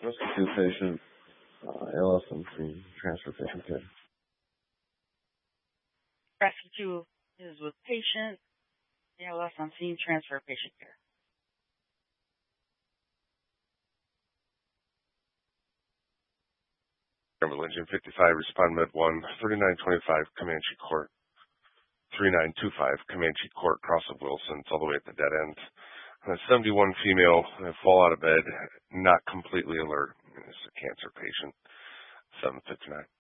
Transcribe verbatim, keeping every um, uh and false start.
Rescue two patient, uh, L S M C, transfer patient care. Rescue two is with patient, A L S on scene, transfer patient care. Engine fifty-five, respond med one, thirty-nine twenty-five, Comanche Court. thirty-nine twenty-five, Comanche Court, cross of Wilson. It's all the way at the dead end. Uh, seventy-one female, uh, fall out of bed, not completely alert. It's a cancer patient. seven fifty-nine.